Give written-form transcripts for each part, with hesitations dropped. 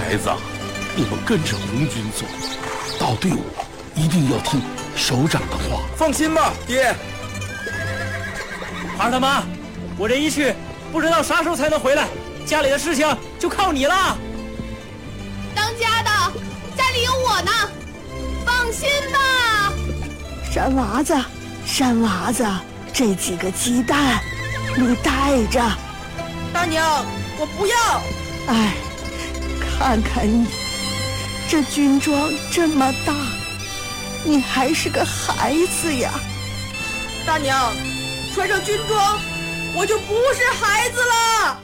孩子，你们跟着红军走，到队伍一定要听首长的话。 放心吧，爹。 孩儿他妈，我这一去，不知道啥时候才能回来，家里的事情就靠你了。 当家的，家里有我呢，放心吧。 山娃子，山娃子，这几个鸡蛋你带着。 大娘，我不要。 哎，看看你，这军装这么大，你还是个孩子呀。 大娘，穿上军装，我就不是孩子了。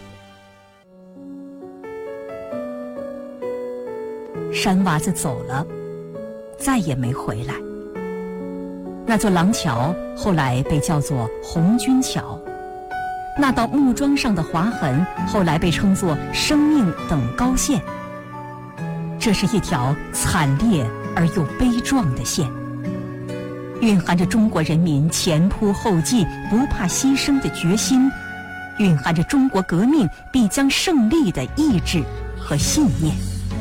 山娃子走了，再也没回来。那座廊桥后来被叫做红军桥，那道木桩上的划痕后来被称作生命等高线。这是一条惨烈而又悲壮的线，蕴含着中国人民前仆后继、不怕牺牲的决心，蕴含着中国革命必将胜利的意志和信念。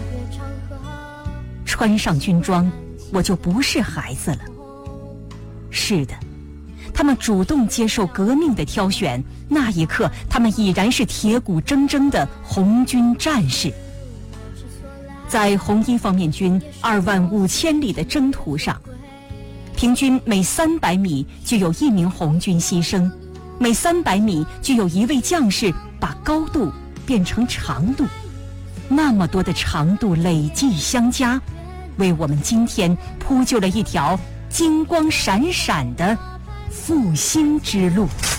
穿上军装，我就不是孩子了。是的，他们主动接受革命的挑选，那一刻他们已然是铁骨铮铮的红军战士。在红一方面军25000里的征途上，平均每300米就有1名红军牺牲，每300米就有1位将士把高度变成长度，那么多的长度累计相加，为我们今天铺就了一条金光闪闪的复兴之路。